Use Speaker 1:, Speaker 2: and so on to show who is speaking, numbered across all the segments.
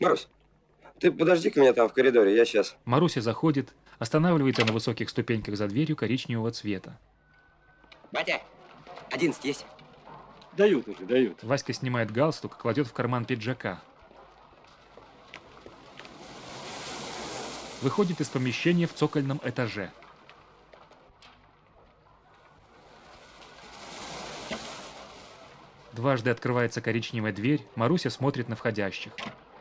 Speaker 1: Марусь, ты подожди-ка меня там в коридоре, я сейчас.
Speaker 2: Маруся заходит, останавливается на высоких ступеньках за дверью коричневого цвета.
Speaker 1: Батя, 11 есть?
Speaker 3: Дают уже, дают.
Speaker 2: Васька снимает галстук, кладет в карман пиджака. Выходит из помещения в цокольном этаже. Дважды открывается коричневая дверь, Маруся смотрит на входящих.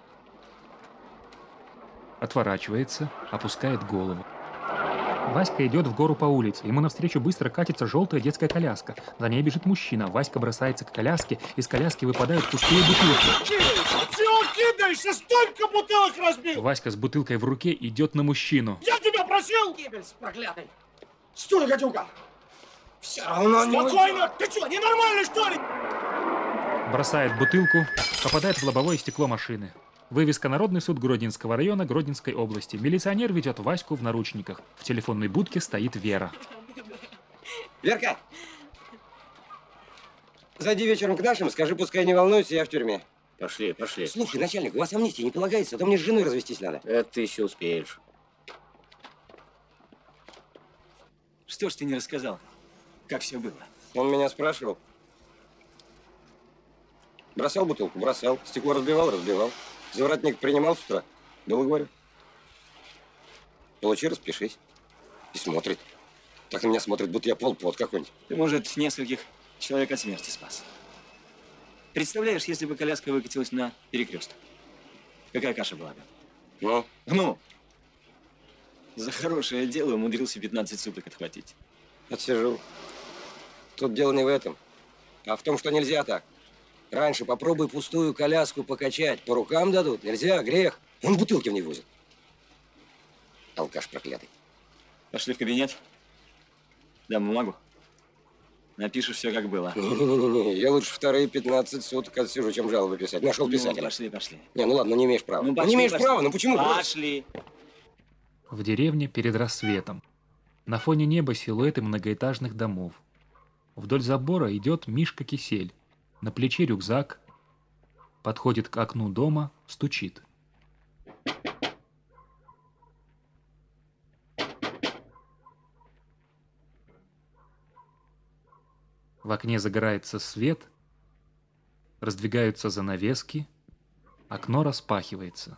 Speaker 2: Отворачивается, опускает голову. Васька идет в гору по улице. Ему навстречу быстро катится желтая детская коляска. За ней бежит мужчина. Васька бросается к коляске. Из коляски выпадают пустые бутылки.
Speaker 4: Чего кидаешься? Столько бутылок разбил!
Speaker 2: Васька с бутылкой в руке идет на мужчину.
Speaker 4: Я тебя просил!
Speaker 1: Геббельс, проклятый!
Speaker 4: Стой, гадюка!
Speaker 1: Все равно не...
Speaker 4: Спокойно! Ты что, ненормальный, что ли?
Speaker 2: Бросает бутылку, попадает в лобовое стекло машины. Вывеска «Народный суд Гродненского района Гродненской области». Милиционер ведет Ваську в наручниках. В телефонной будке стоит Вера.
Speaker 1: Верка! Зайди вечером к нашим, скажи, пускай не волнуются, я в тюрьме.
Speaker 3: Пошли, пошли.
Speaker 1: Слушай, начальник, у вас амнистия не полагается, а то мне с женой развестись надо.
Speaker 3: Это ты еще успеешь.
Speaker 5: Что ж ты не рассказал, как все было?
Speaker 1: Он меня спрашивал. Бросал бутылку? Бросал. Стекло разбивал? Разбивал. Заворотник принимал с утра? Было, говорю. Получи, распишись. И смотрит. Так на меня смотрит, будто я полпот какой-нибудь.
Speaker 5: Ты, может, нескольких человек от смерти спас. Представляешь, если бы коляска выкатилась на перекресток? Какая каша была бы?
Speaker 1: Ну?
Speaker 5: Ну! За хорошее дело умудрился 15 суток отхватить.
Speaker 1: Отсижу. Тут дело не в этом, а в том, что нельзя так. Раньше попробуй пустую коляску покачать. По рукам дадут. Нельзя, грех. Он бутылки в ней возит. Алкаш проклятый.
Speaker 5: Пошли в кабинет. Дам бумагу. Напишешь все, как было.
Speaker 1: Не-не-не, я лучше вторые 15 суток отсижу, чем жалобы писать. Нашел писателя.
Speaker 5: Пошли, пошли.
Speaker 1: Не, ну ладно, не имеешь права.
Speaker 5: Ну, пошли,
Speaker 1: не имеешь
Speaker 5: пошли.
Speaker 1: права, ну почему?
Speaker 5: Пошли.
Speaker 2: В деревне перед рассветом. На фоне неба силуэты многоэтажных домов. Вдоль забора идет Мишка Кисель. На плече рюкзак. Подходит к окну дома, стучит. В окне загорается свет, раздвигаются занавески, окно распахивается.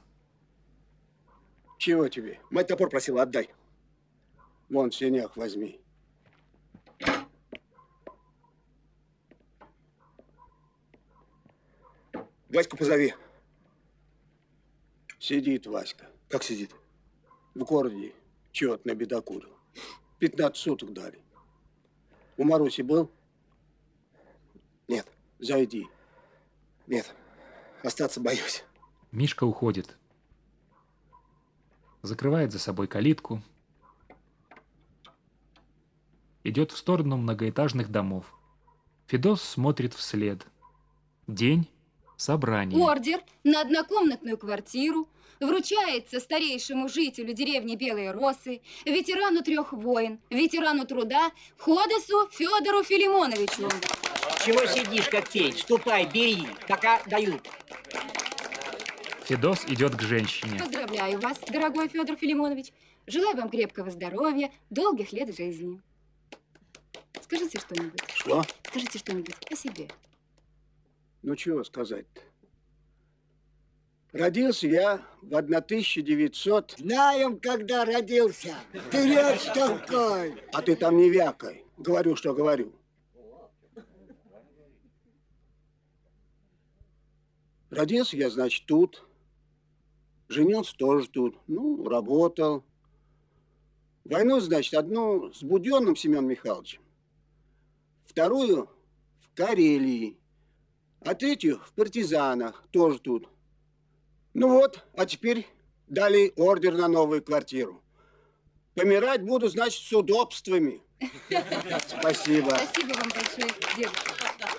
Speaker 4: Чего тебе? Мать топор просила, отдай. Вон, в сенях возьми. Ваську позови. Сидит Васька.
Speaker 3: Как сидит?
Speaker 4: В городе чет набедокурил. 15 суток дали. У Маруси был?
Speaker 3: Нет.
Speaker 4: Зайди.
Speaker 3: Нет. Остаться боюсь.
Speaker 2: Мишка уходит. Закрывает за собой калитку. Идет в сторону многоэтажных домов. Федос смотрит вслед. День. Собрание.
Speaker 6: Ордер на однокомнатную квартиру вручается старейшему жителю деревни Белые Росы, ветерану 3 войн, ветерану труда Ходосу Федору Филимоновичу.
Speaker 7: Чего сидишь, как тень? Ступай, бери, пока дают.
Speaker 2: Федос идет к женщине.
Speaker 6: Поздравляю вас, дорогой Федор Филимонович. Желаю вам крепкого здоровья, долгих лет жизни. Скажите что-нибудь.
Speaker 4: Что?
Speaker 6: Скажите что-нибудь о себе.
Speaker 4: Ну, чего сказать-то? Родился я в 1900...
Speaker 7: Знаем, когда родился. Ты речь такой.
Speaker 4: А ты там не вякай. Говорю, что говорю. Родился я, значит, тут. Женился тоже тут. Ну, работал. Войну, значит, одну с Буденным Семеном Михайловичем. Вторую в Карелии. А третью в партизанах, тоже тут. Ну вот, а теперь дали ордер на новую квартиру. Помирать буду, значит, с удобствами. Спасибо.
Speaker 6: Спасибо вам большое, дедушка.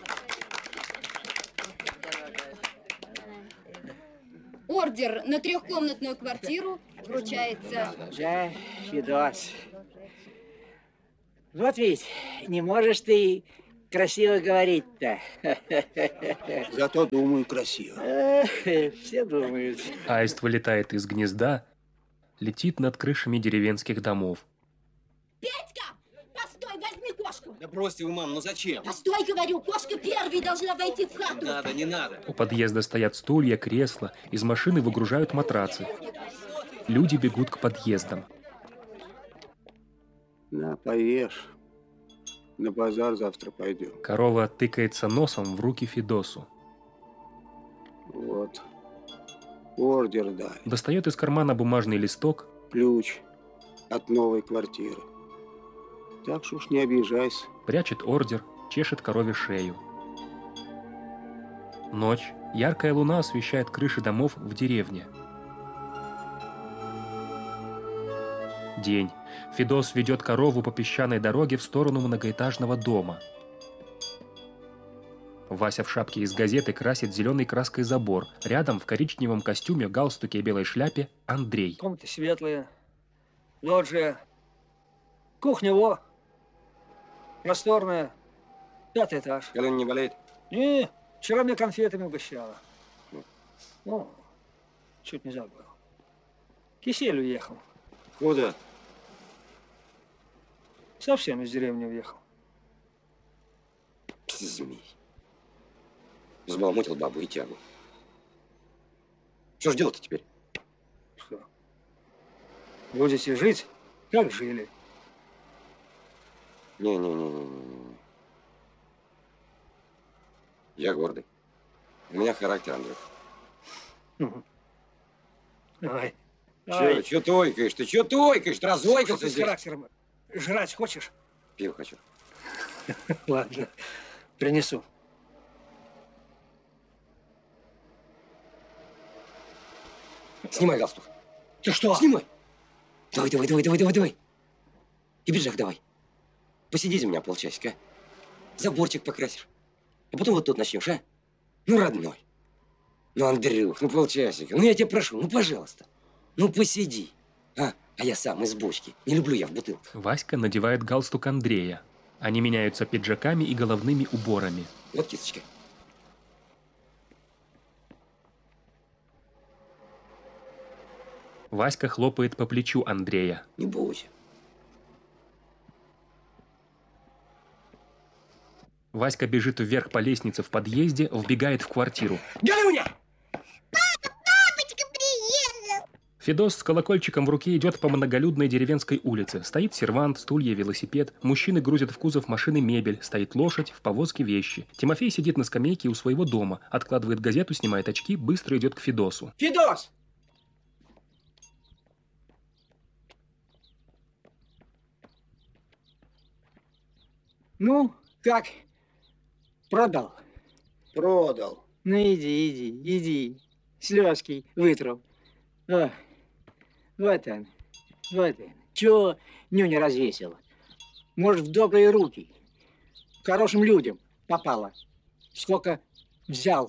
Speaker 6: Ордер на 3-комнатную квартиру вручается...
Speaker 7: Да, Федос. Вот ведь, не можешь ты красиво говорить-то.
Speaker 4: Зато думаю красиво.
Speaker 7: Все думают.
Speaker 2: Аист вылетает из гнезда, летит над крышами деревенских домов.
Speaker 6: Петька, постой, возьми кошку.
Speaker 3: Да бросьте вы, мам, ну зачем?
Speaker 6: Постой, говорю, кошка первой должна войти в хату.
Speaker 3: Не надо, не надо.
Speaker 2: У подъезда стоят стулья, кресла, из машины выгружают матрацы. Люди бегут к подъездам.
Speaker 4: На, поешь. На базар завтра пойдем.
Speaker 2: Корова тыкается носом в руки Федосу.
Speaker 4: Вот. Ордер дай.
Speaker 2: Достает из кармана бумажный листок.
Speaker 4: Ключ от новой квартиры. Так что уж не обижайся.
Speaker 2: Прячет ордер, чешет корове шею. Ночь. Яркая луна освещает крыши домов в деревне. День. Федос ведет корову по песчаной дороге в сторону многоэтажного дома. Вася в шапке из газеты красит зеленой краской забор. Рядом в коричневом костюме, галстуке и белой шляпе Андрей.
Speaker 8: Комнаты светлые, лоджия, кухня во, просторная, 5-й этаж.
Speaker 1: Колено не болеет?
Speaker 8: Не, вчера мне конфетами угощала. Ну, чуть не забыл. Кисель уехал.
Speaker 1: Куда?
Speaker 8: Совсем из деревни уехал.
Speaker 1: Змей. Взбаламутил бабу и тягу. Что ж делать-то теперь?
Speaker 8: Что? Будете жить, как жили.
Speaker 1: Не. Я гордый. У меня характер, Андрей.
Speaker 8: Давай.
Speaker 1: Че тойкаешь? Ты че тойкаешь? Ты разойкался
Speaker 8: Ты с
Speaker 1: здесь?
Speaker 8: характером. Жрать хочешь?
Speaker 1: Пиво хочу.
Speaker 8: Ладно, принесу.
Speaker 1: Снимай галстук.
Speaker 8: Ты что?
Speaker 1: Снимай. Давай. И пиджак давай. Посиди за меня полчасика, а? Заборчик покрасишь. А потом вот тут начнешь, а? Ну, родной. Ну, Андрюх, ну полчасика. Ну, я тебя прошу, ну, пожалуйста. Ну, посиди. А я сам из бочки. Не люблю я в бутылках.
Speaker 2: Васька надевает галстук Андрея. Они меняются пиджаками и головными уборами.
Speaker 1: Вот кисточка.
Speaker 2: Васька хлопает по плечу Андрея.
Speaker 1: Не бойся.
Speaker 2: Васька бежит вверх по лестнице в подъезде, вбегает в квартиру.
Speaker 8: Галюня!
Speaker 2: Федос с колокольчиком в руке идет по многолюдной деревенской улице. Стоит сервант, стулья, велосипед. Мужчины грузят в кузов машины мебель. Стоит лошадь, в повозке вещи. Тимофей сидит на скамейке у своего дома. Откладывает газету, снимает очки, быстро идет к Федосу.
Speaker 8: Федос! Ну, как? Продал?
Speaker 4: Продал.
Speaker 7: Ну иди. Слезки вытру. О, вот он. Чего нюня развесила? Может, в добрые руки. К хорошим людям попала. Сколько взял?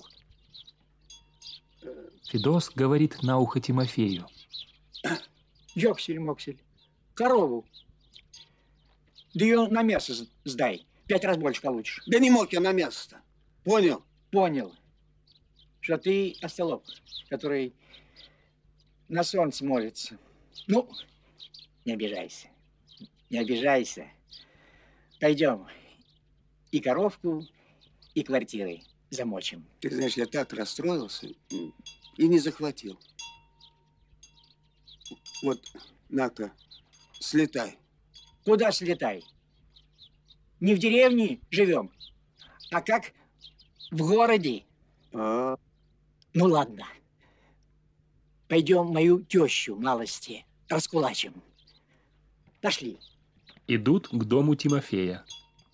Speaker 2: Федос говорит на ухо Тимофею.
Speaker 7: Ёксель-моксель. Корову. Да ее на мясо сдай. 5 раз больше получишь.
Speaker 4: Да не мог я на место. Понял?
Speaker 7: Понял, что ты остолоп, который на солнце молится. Ну, не обижайся. Пойдем. И коровку, и квартиры замочим.
Speaker 4: Ты знаешь, я так расстроился и не захватил. Вот, на-ка, слетай.
Speaker 7: Куда слетай? Не в деревне живем, а как в городе.
Speaker 4: А,
Speaker 7: Ну ладно. Пойдем мою тещу малости раскулачим. Пошли.
Speaker 2: Идут к дому Тимофея.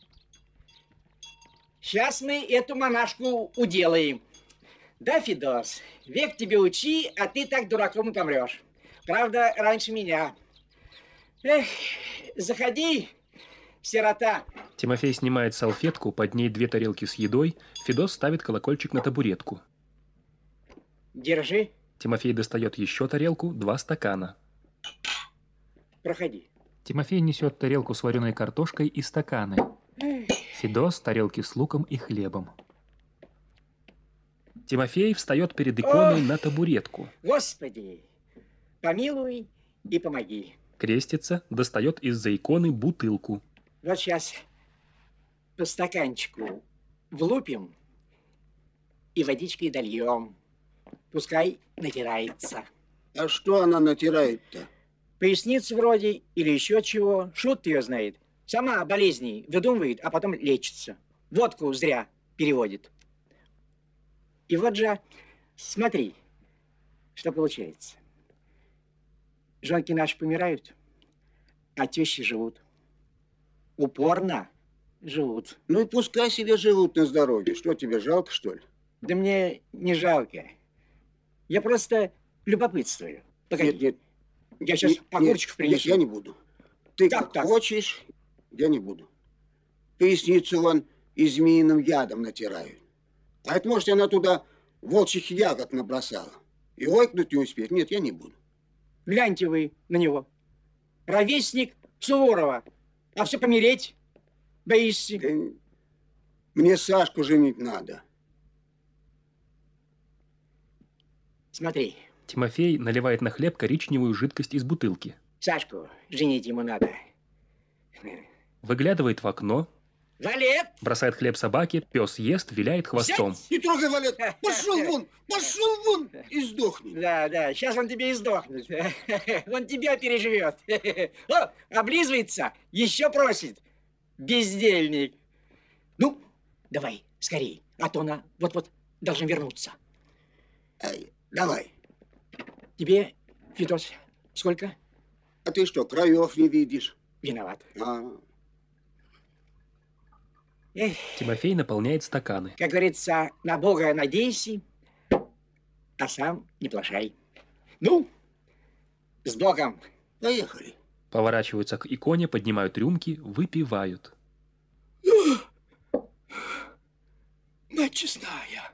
Speaker 7: Сейчас мы эту монашку уделаем. Да, Федос, век тебе учи, а ты так дураком и помрешь. Правда, раньше меня. Эх, заходи, сирота.
Speaker 2: Тимофей снимает салфетку, под ней 2 тарелки с едой. Федос ставит колокольчик на табуретку.
Speaker 7: Держи,
Speaker 2: Тимофей достает еще тарелку, 2 стакана.
Speaker 7: проходи.
Speaker 2: Тимофей несет тарелку с вареной картошкой и стаканы. Фидос тарелки с луком и хлебом. Тимофей встает перед иконой на табуретку.
Speaker 7: Господи, помилуй и помоги.
Speaker 2: Крестится, достает из-за иконы бутылку.
Speaker 7: Вот сейчас по стаканчику влупим и водичкой дольем. Пускай натирается.
Speaker 4: А что она натирает-то?
Speaker 7: Поясницу вроде или еще чего. Шут ее знает. Сама болезней выдумывает, а потом лечится. Водку зря переводит. И вот же, смотри, что получается. Жонки наши помирают, а тещи живут. Упорно живут.
Speaker 4: Ну и пускай себе живут на здоровье. Что, тебе жалко, что ли?
Speaker 7: Да мне не жалко. Я просто любопытствую. Погоди.
Speaker 4: Нет,
Speaker 7: Я сейчас огурчиков принесу.
Speaker 4: Я не буду. Ты
Speaker 7: Так, так.
Speaker 4: хочешь, я не буду. Поясницу вон и змеиным ядом натирают. А это, может, она туда волчьих ягод набросала. И ойкнуть не успеет. Нет, я не буду.
Speaker 7: Гляньте вы на него. Ровесник Суворова. А все помереть боишься.
Speaker 4: Да мне Сашку женить надо.
Speaker 7: Смотри,
Speaker 2: Тимофей наливает на хлеб коричневую жидкость из бутылки.
Speaker 7: Сашку женить ему надо.
Speaker 2: Выглядывает в окно,
Speaker 7: Валет!
Speaker 2: бросает хлеб собаке, пес ест, виляет хвостом.
Speaker 4: Не трогай, Валет! Пошел вон и сдохни.
Speaker 7: Да, сейчас он тебе и сдохнет. Он тебя переживет. О, облизывается, еще просит. Бездельник. Ну, давай, скорей, а то она вот-вот должна вернуться.
Speaker 4: Ай, давай.
Speaker 7: Тебе, Федос, сколько?
Speaker 4: А ты что, краев не видишь?
Speaker 7: Виноват.
Speaker 4: А,
Speaker 7: Эх,
Speaker 2: Тимофей наполняет стаканы.
Speaker 7: как говорится, на Бога надейся, а сам не плашай. Ну, с Богом.
Speaker 4: поехали.
Speaker 2: Поворачиваются к иконе, поднимают рюмки, выпивают.
Speaker 7: Мать честная.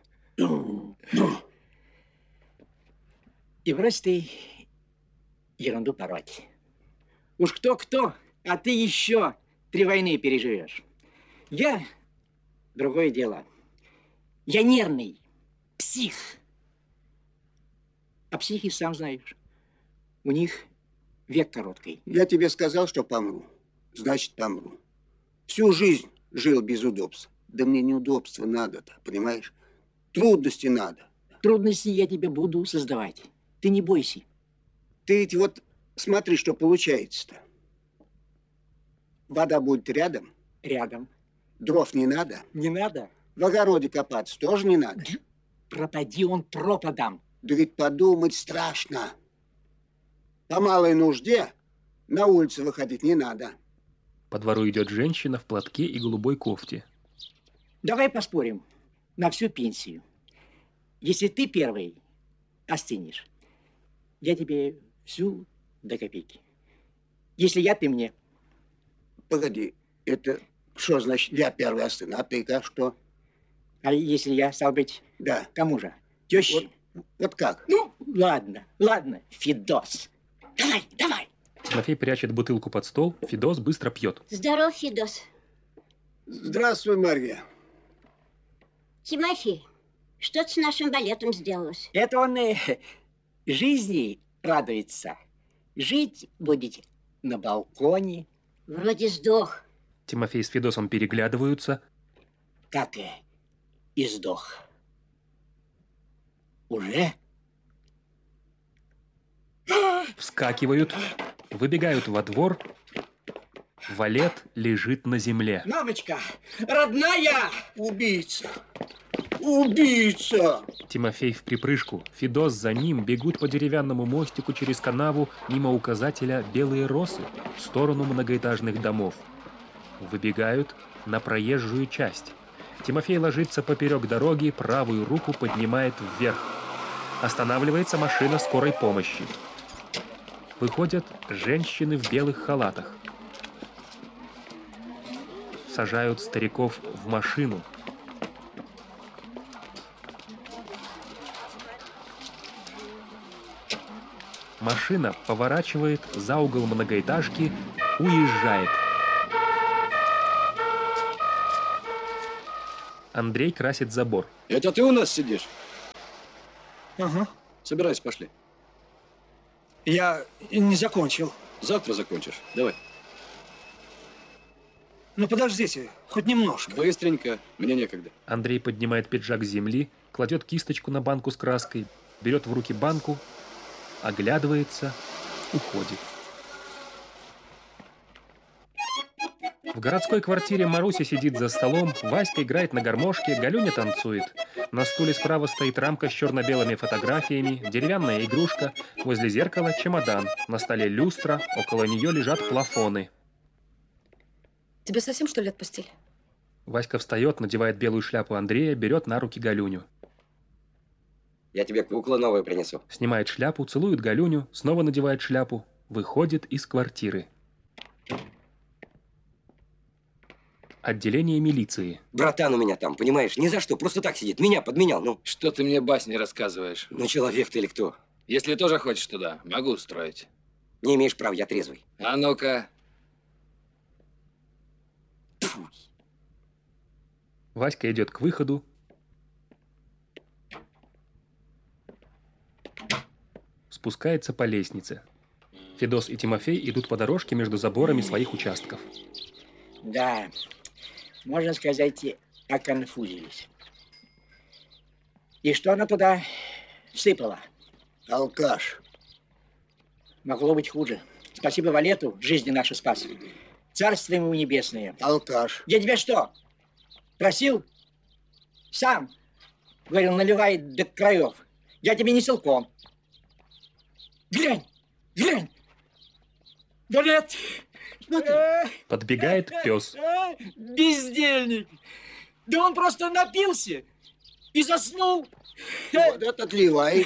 Speaker 7: И брось ты ерунду пороть. Уж кто-кто, а ты еще 3 войны переживешь. Я другое дело. Я нервный, псих. А психи, сам знаешь, у них век короткий.
Speaker 4: Я тебе сказал, что помру. Значит, помру. Всю жизнь жил без удобств. Да мне неудобства надо-то, понимаешь? Трудности надо.
Speaker 7: Трудности я тебе буду создавать. Ты не бойся.
Speaker 4: Ты ведь вот смотри, что получается-то. Вода будет рядом,
Speaker 7: Рядом.
Speaker 4: дров не надо,
Speaker 7: Не надо.
Speaker 4: в огороде копаться тоже не надо.
Speaker 7: Пропади он пропадом.
Speaker 4: Да ведь подумать страшно. По малой нужде на улицу выходить не надо.
Speaker 2: По двору идет женщина в платке и голубой кофте.
Speaker 7: Давай поспорим на всю пенсию. Если ты первый остынешь, я тебе всю до копейки. Если я, ты мне.
Speaker 4: Погоди, это что значит я первый остыну, а ты-ка что?
Speaker 7: А если я, стал быть,
Speaker 4: Да,
Speaker 7: кому же? Теще?
Speaker 4: вот как?
Speaker 7: Ну, ладно, Федос. Давай.
Speaker 2: Тимофей прячет бутылку под стол, Фидос быстро пьет.
Speaker 9: Здоров, Федос.
Speaker 4: Здравствуй, Марья.
Speaker 9: Тимофей, что-то с нашим балетом сделалось.
Speaker 7: Это он жизни радуется. Жить будете на балконе.
Speaker 9: Вроде сдох.
Speaker 2: Тимофей с Фидосом переглядываются.
Speaker 7: Как и сдох. Уже?
Speaker 2: Вскакивают, выбегают во двор. Валет лежит на земле.
Speaker 7: Мамочка, родная!
Speaker 4: Убийца! Убийца!
Speaker 2: Тимофей в припрыжку, Фидос за ним бегут по деревянному мостику через канаву мимо указателя «Белые росы» в сторону многоэтажных домов. Выбегают на проезжую часть. Тимофей ложится поперек дороги, правую руку поднимает вверх. Останавливается машина скорой помощи. Выходят женщины в белых халатах. Сажают стариков в машину. Машина поворачивает за угол многоэтажки, уезжает. Андрей красит забор.
Speaker 10: Это ты у нас сидишь?
Speaker 8: Ага.
Speaker 10: Собирайся, пошли.
Speaker 8: Я не закончил.
Speaker 10: Завтра закончишь. Давай.
Speaker 8: Ну подождите, хоть немножко.
Speaker 10: Быстренько. Мне некогда.
Speaker 2: Андрей поднимает пиджак с земли, кладет кисточку на банку с краской, берет в руки банку, оглядывается, уходит. В городской квартире Маруся сидит за столом, Васька играет на гармошке, Галюня танцует. На стуле справа стоит рамка с черно-белыми фотографиями, деревянная игрушка, возле зеркала чемодан, на столе люстра, около нее лежат плафоны.
Speaker 11: Тебя совсем, что ли, отпустили?
Speaker 2: Васька встает, надевает белую шляпу Андрея, берет на руки Галюню.
Speaker 1: Я тебе куклу новую принесу.
Speaker 2: Снимает шляпу, целует Галюню, снова надевает шляпу, выходит из квартиры. Отделение милиции.
Speaker 1: Братан у меня там, понимаешь, ни за что, просто так сидит. Меня подменял, ну.
Speaker 10: Что ты мне басни рассказываешь?
Speaker 1: Ну, человек ты или кто?
Speaker 10: Если тоже хочешь туда, могу устроить.
Speaker 1: Не имеешь права, я трезвый.
Speaker 10: А ну-ка.
Speaker 2: Васька идет к выходу. Спускается по лестнице. Федос и Тимофей идут по дорожке между заборами своих участков.
Speaker 7: Да, можно сказать, оконфузились. И что она туда всыпала?
Speaker 4: Алкаш.
Speaker 7: Могло быть хуже. Спасибо Валету, жизни наши спас. Царство ему небесное.
Speaker 4: Алкаш.
Speaker 7: Я тебя что, просил? Сам. Говорил, наливай до краев. Я тебе не силком. Глянь, глянь. Валет! Смотри.
Speaker 2: Подбегает пес.
Speaker 7: Бездельник. Да он просто напился и заснул.
Speaker 4: Вот это отливай.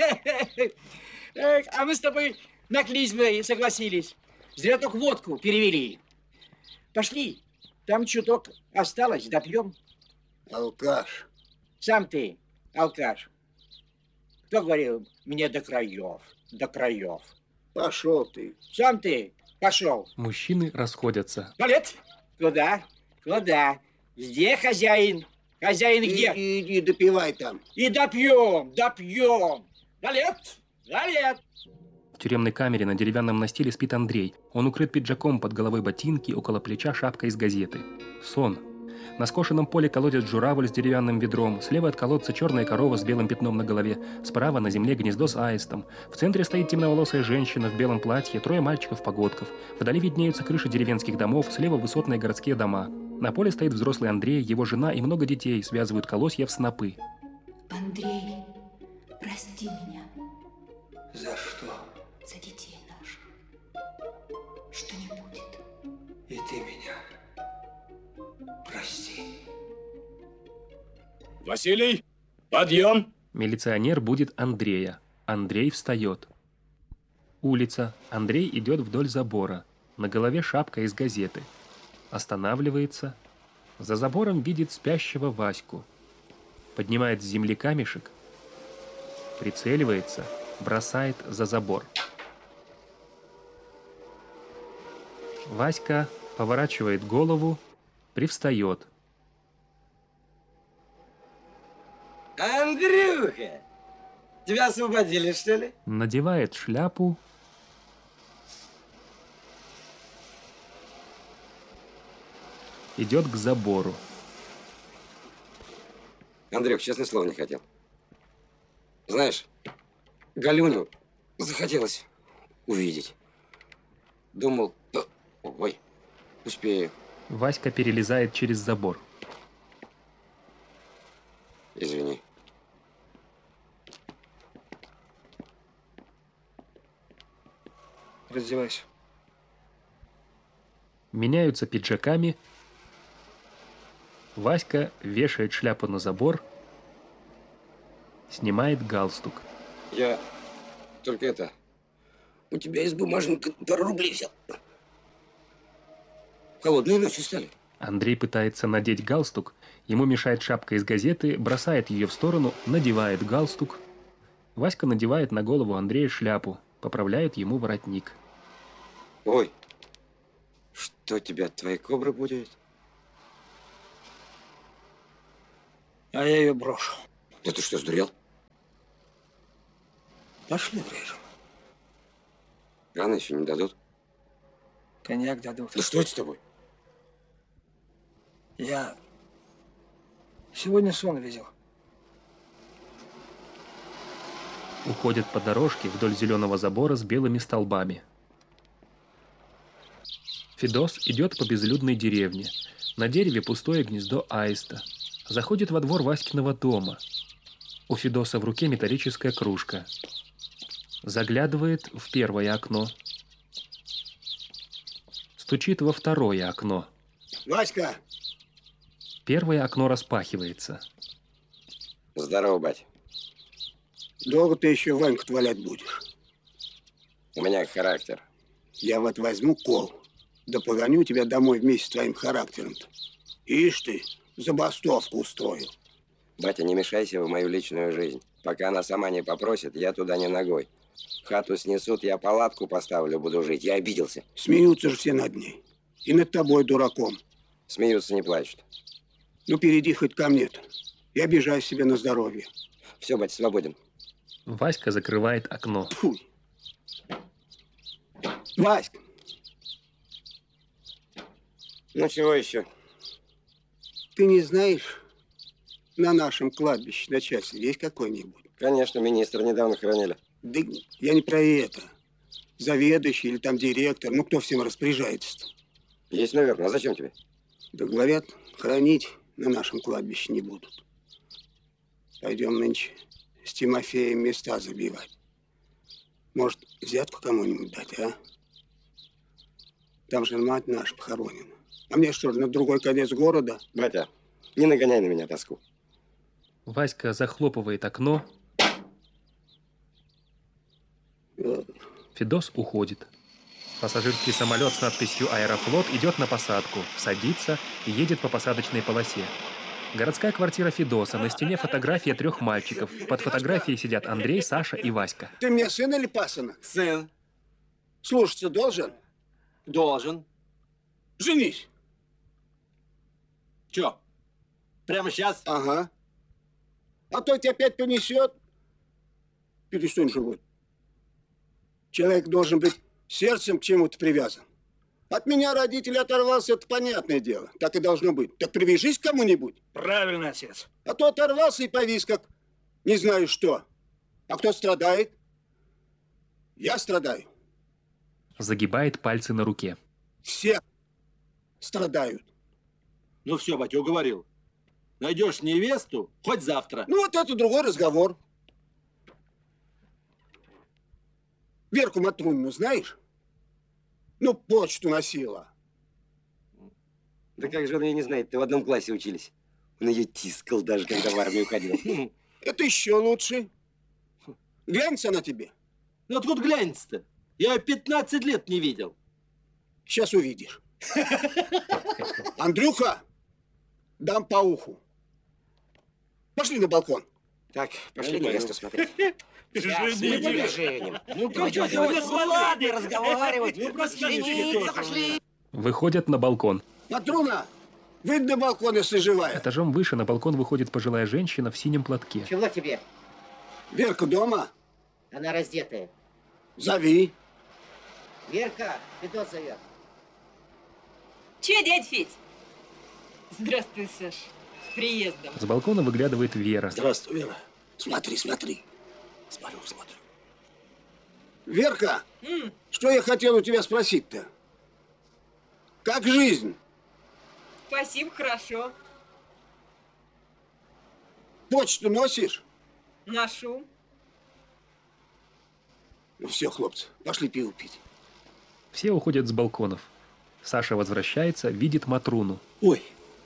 Speaker 7: Эх, а мы с тобой на клизмы согласились. Зря только водку перевели. Пошли. Там чуток осталось, допьем.
Speaker 4: Алкаш.
Speaker 7: Сам ты, алкаш. Кто говорил мне до краев, до краев?
Speaker 4: Пошел ты.
Speaker 7: Сам ты пошел.
Speaker 2: Мужчины расходятся.
Speaker 7: Валет, куда? Куда? Где хозяин? Хозяин где?
Speaker 4: Иди допивай там.
Speaker 7: И допьем, допьем. Валет, Валет.
Speaker 2: В тюремной камере на деревянном настиле спит Андрей. Он укрыт пиджаком, под головой ботинки, около плеча шапка из газеты. Сон. На скошенном поле колодец журавль с деревянным ведром. Слева от колодца черная корова с белым пятном на голове. Справа на земле гнездо с аистом. В центре стоит темноволосая женщина в белом платье, трое мальчиков-погодков. Вдали виднеются крыши деревенских домов, слева высотные городские дома. На поле стоит взрослый Андрей, его жена и много детей связывают колосья в снопы.
Speaker 6: Андрей, прости меня.
Speaker 8: За что?
Speaker 6: За детей наших. Что не будет.
Speaker 8: И ты меня прости.
Speaker 10: Василий, подъем!
Speaker 2: Милиционер будет Андрея. Андрей встает. Улица. Андрей идет вдоль забора. На голове шапка из газеты. Останавливается. За забором видит спящего Ваську. Поднимает с земли камешек. Прицеливается. Бросает за забор. Васька поворачивает голову, привстает.
Speaker 1: Андрюха! Тебя освободили, что ли?
Speaker 2: Надевает шляпу. Идет к забору.
Speaker 1: Андрюх, честное слово, не хотел. Знаешь, Галюню захотелось увидеть. Думал, ой, успею.
Speaker 2: Васька перелезает через забор.
Speaker 1: Извини.
Speaker 8: Раздевайся.
Speaker 2: Меняются пиджаками. Васька вешает шляпу на забор. Снимает галстук.
Speaker 1: Я только это... У тебя из бумажника пару рублей взял. Холодные ночи стали.
Speaker 2: Андрей пытается надеть галстук. Ему мешает шапка из газеты, бросает ее в сторону, надевает галстук. Васька надевает на голову Андрея шляпу, поправляет ему воротник.
Speaker 1: Ой, что тебя от твоей кобры будет?
Speaker 8: А я ее брошу.
Speaker 1: Да ты что, сдурел?
Speaker 8: Пошли врежем.
Speaker 1: Рано еще не дадут.
Speaker 8: Коньяк дадут.
Speaker 1: Да что это с тобой?
Speaker 8: Я сегодня сон видел.
Speaker 2: Уходят по дорожке вдоль зеленого забора с белыми столбами. Федос идет по безлюдной деревне. На дереве пустое гнездо аиста. Заходит во двор Васькиного дома. У Федоса в руке металлическая кружка. Заглядывает в первое окно. Стучит во второе окно.
Speaker 4: Васька!
Speaker 2: Первое окно распахивается.
Speaker 1: Здорово, бать.
Speaker 4: Долго ты еще Ваньку валять будешь?
Speaker 1: У меня характер.
Speaker 4: Я вот возьму кол, да погоню тебя домой вместе с твоим характером-то. Ишь ты, забастовку устроил.
Speaker 1: Батя, не мешайся в мою личную жизнь. Пока она сама не попросит, я туда не ногой. Хату снесут, я палатку поставлю, буду жить. Я обиделся.
Speaker 4: Смеются же все над ней. И над тобой, дураком.
Speaker 1: Смеются, не плачут.
Speaker 4: Ну, перейди хоть ко мне-то. И обижай себя на здоровье.
Speaker 1: Все, батя, свободен.
Speaker 2: Васька закрывает окно.
Speaker 4: Фу. Васька!
Speaker 1: Ну, чего еще?
Speaker 4: Ты не знаешь, на нашем кладбище начальство есть какой-нибудь?
Speaker 1: Конечно, министра недавно хоронили.
Speaker 4: Да я не про это. Заведующий или там директор. Ну, кто всем распоряжается-то?
Speaker 1: Есть, наверное. А зачем тебе?
Speaker 4: Да говорят, хоронить на нашем кладбище не будут. Пойдем нынче с Тимофеем места забивать. Может, взятку кому-нибудь дать, а? Там же мать наша похоронена. А мне что, на другой конец города?
Speaker 1: Батя, не нагоняй на меня тоску.
Speaker 2: Васька захлопывает окно. Федос уходит. Пассажирский самолет с надписью «Аэрофлот» идет на посадку, садится и едет по посадочной полосе. Городская квартира Федоса. На стене фотография 3 мальчиков. Под фотографией сидят Андрей, Саша и Васька.
Speaker 4: Ты мне сын или пасынок?
Speaker 3: Сын.
Speaker 4: Слушаться должен?
Speaker 3: Должен.
Speaker 4: Женись.
Speaker 3: Че? Прямо сейчас?
Speaker 4: Ага. А то тебя опять понесет. Перестань живот. Человек должен быть сердцем к чему-то привязан. От меня родители оторвался, это понятное дело. Так и должно быть. Так привяжись к кому-нибудь.
Speaker 8: Правильно, отец.
Speaker 4: А то оторвался и повис, как не знаю что. А кто страдает? Я страдаю.
Speaker 2: Загибает пальцы на руке.
Speaker 4: Все страдают.
Speaker 3: Ну все, батя, уговорил. Найдешь невесту, хоть завтра.
Speaker 4: Ну вот это другой разговор. Верку Матрунину знаешь? Ну, почту носила.
Speaker 1: Да как же он ее не знает? Ты в одном классе учились. Он ее тискал даже, когда в армию ходил.
Speaker 4: Это еще лучше. Глянется она тебе.
Speaker 3: Ну откуда глянется-то? Я ее 15 лет не видел.
Speaker 4: Сейчас увидишь. Андрюха, дам по уху. Пошли на балкон.
Speaker 1: Так, пошли невесту смотреть.
Speaker 3: Женим.
Speaker 1: Ну,
Speaker 3: ладно разговаривать. Ну, жениться пошли.
Speaker 2: Выходят на балкон.
Speaker 4: Матруна, выйди на балкон, если живая.
Speaker 2: Этажом выше на балкон выходит пожилая женщина в синем платке.
Speaker 7: Чего тебе?
Speaker 4: Верка дома?
Speaker 7: Она раздетая.
Speaker 4: Зови.
Speaker 7: Верка, Федот зовет.
Speaker 12: Че, дядь Федь? Здравствуй, Саш. С приездом.
Speaker 2: С балкона выглядывает Вера.
Speaker 8: Здравствуй, Вера.
Speaker 4: Смотри, смотри.
Speaker 8: Смотрю, смотрю.
Speaker 4: Верка, что я хотел у тебя спросить-то? Как жизнь?
Speaker 12: Спасибо, хорошо.
Speaker 4: Почту носишь?
Speaker 12: Ношу.
Speaker 4: Ну все, хлопцы, пошли пиво пить.
Speaker 2: Все уходят с балконов. Саша возвращается, видит Матруну.
Speaker 8: Ой.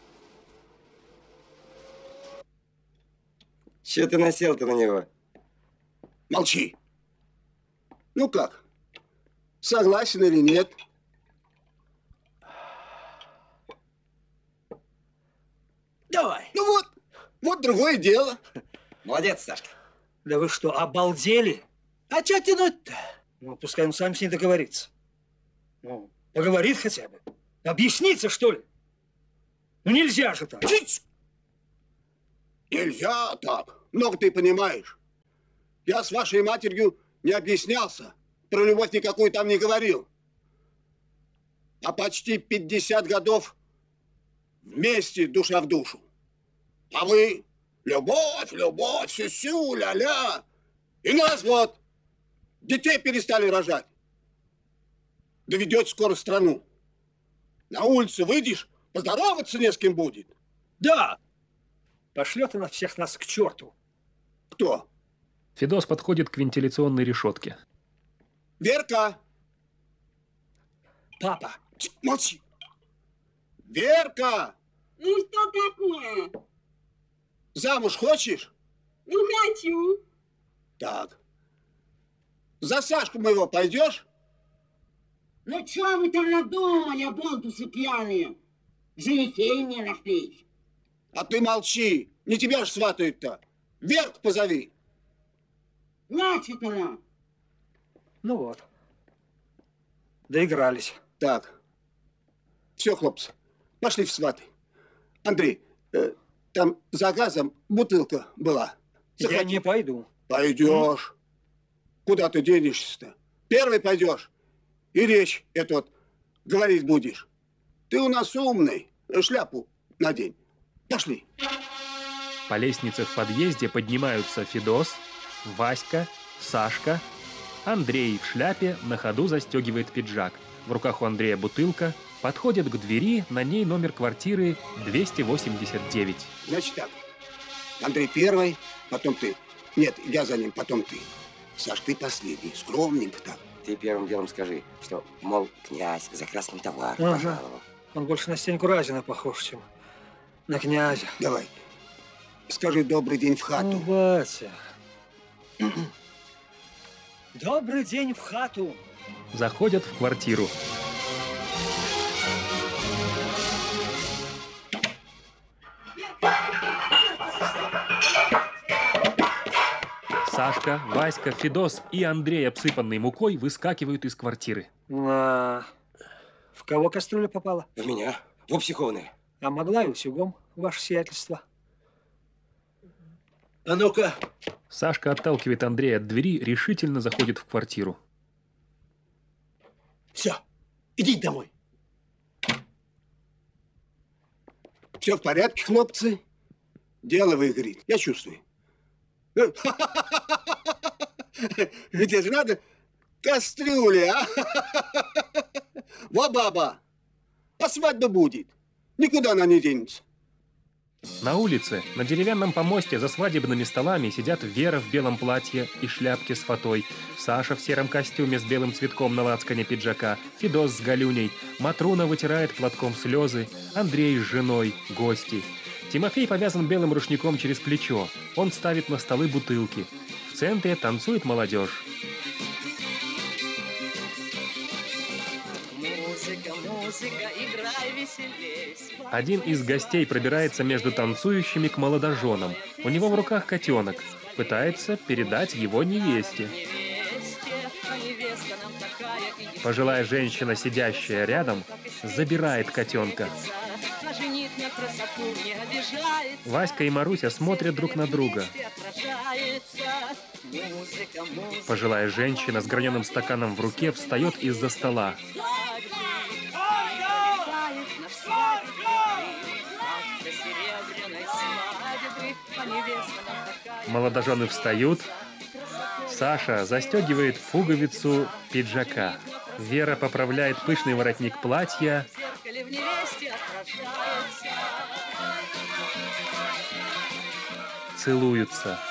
Speaker 1: Че ты насел-то на него?
Speaker 4: Молчи. Ну как? Согласен или нет?
Speaker 8: Давай.
Speaker 4: Ну вот другое дело.
Speaker 1: Молодец, Сашка.
Speaker 8: Да вы что, обалдели? А что тянуть-то? Ну, пускай он сам с ней договорится. Ну, поговорит хотя бы. Объясниться, что ли? Ну, нельзя же так.
Speaker 4: Нельзя так. Много ты понимаешь. Я с вашей матерью не объяснялся. Про любовь никакую там не говорил. А почти 50 годов вместе душа в душу. А вы любовь, любовь, сю-сю, ля-ля. И нас вот, детей перестали рожать. Доведете скоро страну. На улицу выйдешь, поздороваться не с кем будет.
Speaker 8: Да! Пошлет она всех нас к черту.
Speaker 4: Кто?
Speaker 2: Федос подходит к вентиляционной решетке.
Speaker 4: Верка!
Speaker 8: Папа!
Speaker 4: Молчи! Верка!
Speaker 12: Ну что такое?
Speaker 4: Замуж хочешь?
Speaker 12: Ну хочу.
Speaker 4: Так. За Сашку моего пойдешь?
Speaker 13: Ну что вы там надумали, оболтусы пьяные? Женихей мне нашлись.
Speaker 4: А ты молчи. Не тебя ж сватают-то. Верку позови.
Speaker 13: Значит она.
Speaker 8: Ну вот. Доигрались.
Speaker 4: Так. Все, хлопцы, пошли в сваты. Андрей, там за газом бутылка была.
Speaker 8: Я не пойду.
Speaker 4: Пойдешь. Куда ты денешься-то? Первый пойдешь. И речь эту вот говорить будешь. Ты у нас умный. Шляпу надень. Пошли.
Speaker 2: По лестнице в подъезде поднимаются Федос, Васька, Сашка. Андрей в шляпе на ходу застегивает пиджак. В руках у Андрея бутылка. Подходит к двери, на ней номер квартиры 289.
Speaker 4: Значит так. Андрей первый, потом ты. Нет, я за ним, потом ты. Саш, ты последний, скромненько так.
Speaker 1: Ты первым делом скажи, что, мол, князь за красным товаром пожаловал.
Speaker 8: Он больше на Стеньку Разина похож, чем на князя.
Speaker 4: Давай. Скажи добрый день в хату.
Speaker 8: Ну, Вася. Добрый день в хату.
Speaker 2: Заходят в квартиру. Сашка, Васька, Федос и Андрей, обсыпанный мукой, выскакивают из квартиры.
Speaker 8: В кого кастрюля попала?
Speaker 1: В меня. В психованные.
Speaker 8: А могла и утюгом, ваше сиятельство.
Speaker 3: А ну-ка.
Speaker 2: Сашка отталкивает Андрея от двери, решительно заходит в квартиру.
Speaker 3: Все, иди домой.
Speaker 4: Все в порядке, хлопцы? Дело выгорит, я чувствую. Где же надо кастрюли, а? Во, баба, а свадьба будет. Никуда она не денется.
Speaker 2: На улице, на деревянном помосте за свадебными столами сидят Вера в белом платье и шляпке с фатой, Саша в сером костюме с белым цветком на лацкане пиджака, Федос с Галюней, Матруна вытирает платком слезы, Андрей с женой, гости. Тимофей повязан белым рушником через плечо. Он ставит на столы бутылки. В центре танцует молодежь.
Speaker 12: Музыка, музыка, играй веселей.
Speaker 2: Один из гостей пробирается между танцующими к молодоженам. У него в руках котенок. Пытается передать его невесте. Пожилая женщина, сидящая рядом, забирает котенка. Васька и Маруся смотрят друг на друга. Пожилая женщина с граненым стаканом в руке встает из-за стола. Молодожены встают. Саша застегивает пуговицу пиджака. Вера поправляет пышный воротник платья. Целуются.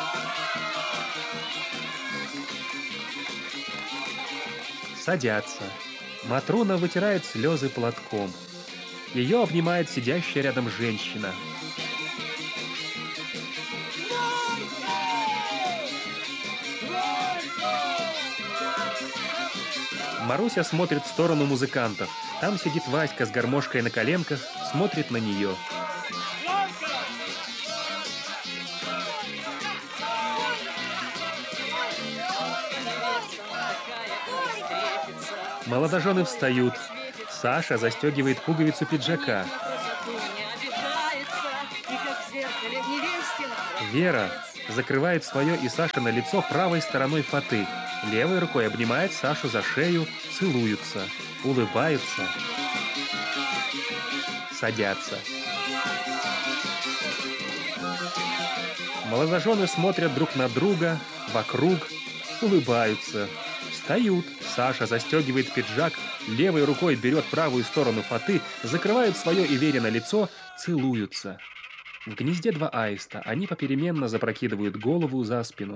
Speaker 2: Садятся. Матруна вытирает слезы платком. Ее обнимает сидящая рядом женщина. Маруся смотрит в сторону музыкантов. Там сидит Васька с гармошкой на коленках, смотрит на нее. Молодожены встают. Саша застегивает пуговицу пиджака. Вера закрывает свое и Сашино лицо правой стороной фаты. Левой рукой обнимает Сашу за шею, целуются, улыбаются, садятся. Молодожены смотрят друг на друга, вокруг, улыбаются. Встают. Саша застегивает пиджак, левой рукой берет правую сторону фаты, закрывают свое и Верино лицо, целуются. В гнезде два аиста, они попеременно запрокидывают голову за спину.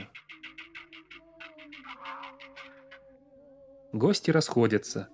Speaker 2: Гости расходятся.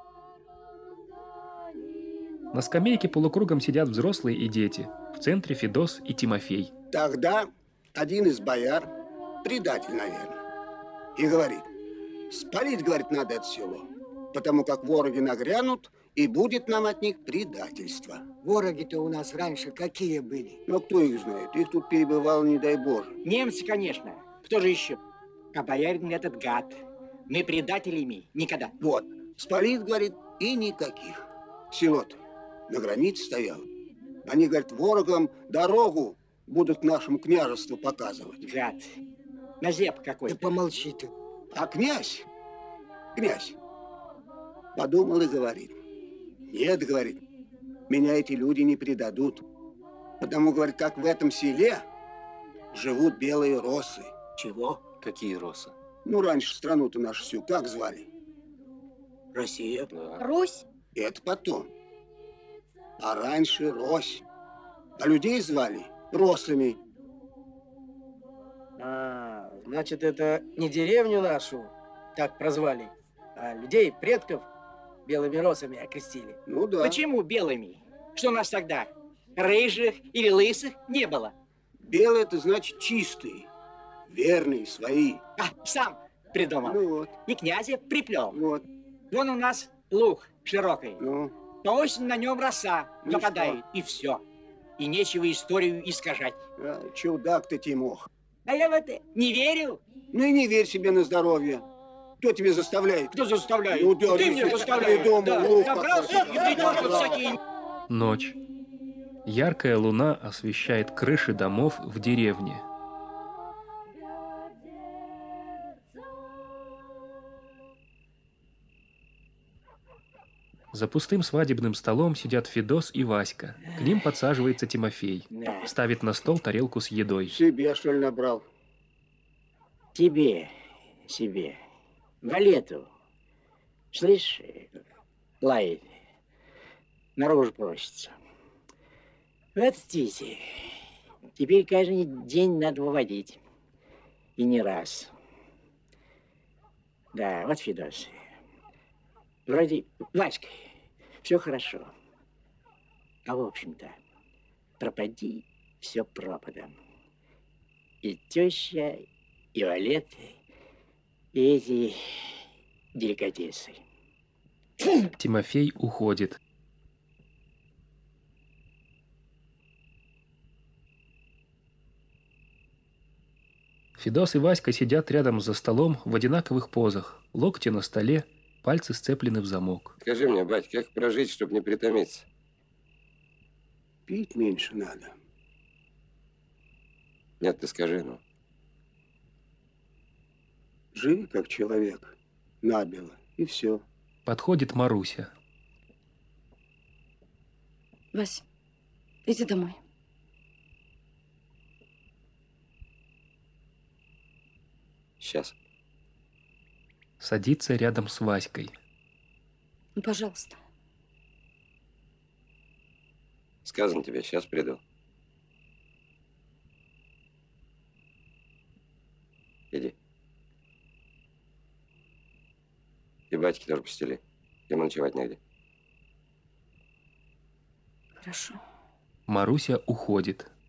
Speaker 2: На скамейке полукругом сидят взрослые и дети. В центре Федос и Тимофей.
Speaker 4: Тогда один из бояр, предатель, наверное, и говорит: спалить, говорит, надо это село, потому как вороги нагрянут, и будет нам от них предательство.
Speaker 14: Вороги-то у нас раньше какие были?
Speaker 4: Но кто их знает? Их тут перебывало, не дай Боже.
Speaker 7: Немцы, конечно. Кто же еще? А боярин этот гад. Мы предателями никогда.
Speaker 4: Вот. Спалит, говорит, и никаких. Село-то на границе стояло. Они, говорят, ворогам дорогу будут к нашему княжеству показывать.
Speaker 7: Гад. Назеп какой-то.
Speaker 14: Да помолчи ты.
Speaker 4: А князь, подумал и говорит: нет, говорит, меня эти люди не предадут. Потому, говорит, как в этом селе живут белые росы.
Speaker 14: Чего?
Speaker 10: Какие росы?
Speaker 4: Ну, раньше страну-то нашу всю как звали?
Speaker 14: Россия.
Speaker 10: Да.
Speaker 11: Русь.
Speaker 4: Это потом. А раньше Рось. А людей звали росами.
Speaker 14: А, значит, это не деревню нашу так прозвали, а людей, предков, белыми росами окрестили.
Speaker 4: Ну да.
Speaker 7: Почему белыми? Что у нас тогда? Рыжих или лысых не было?
Speaker 4: Белые — это значит чистые, верные, свои.
Speaker 7: А, сам придумал.
Speaker 4: Ну вот.
Speaker 7: И князя приплел.
Speaker 4: Вот.
Speaker 7: Вон у нас луг широкий.
Speaker 4: Ну.
Speaker 7: По осени на нем роса
Speaker 4: Ну
Speaker 7: выпадает.
Speaker 4: что?
Speaker 7: И все. И нечего историю искажать.
Speaker 4: А, чудак ты, Тимох.
Speaker 7: А я в это не верю.
Speaker 4: Ну и не верь себе на здоровье. Кто тебе заставляет?
Speaker 7: Кто заставляет?
Speaker 4: Ну, да,
Speaker 7: Ты
Speaker 4: ну,
Speaker 7: мне заставляешь.
Speaker 4: придумал,
Speaker 7: Да.
Speaker 4: лук
Speaker 7: Набрался
Speaker 4: какой-то.
Speaker 7: и придешь тут всякие...
Speaker 2: Ночь. Яркая луна освещает крыши домов в деревне. За пустым свадебным столом сидят Федос и Васька. К ним подсаживается Тимофей.
Speaker 7: Да.
Speaker 2: Ставит на стол тарелку с едой.
Speaker 4: Себе, что ли, набрал?
Speaker 7: Тебе, себе. Валету. Слышь, лает. Наружу просится. Вот птицы. Теперь каждый день надо выводить. И не раз. Да, вот Федос. Вроде, Васька, все хорошо. А в общем-то, пропади все пропадом. И теща, и валеты, и эти деликатесы.
Speaker 2: Тимофей уходит. Федос и Васька сидят рядом за столом в одинаковых позах. Локти на столе, пальцы сцеплены в замок.
Speaker 1: Скажи мне, бать, как прожить, чтобы не притомиться?
Speaker 4: Пить меньше надо.
Speaker 1: Нет, ты скажи, ну.
Speaker 4: Живи как человек, набело, и все.
Speaker 2: Подходит Маруся.
Speaker 11: Вась, иди домой.
Speaker 1: Сейчас.
Speaker 2: Садится рядом с Васькой.
Speaker 11: Ну, пожалуйста.
Speaker 1: Сказано тебе, сейчас приду. Иди. И батьки тоже постели. Ему ночевать негде.
Speaker 11: Хорошо.
Speaker 2: Маруся уходит.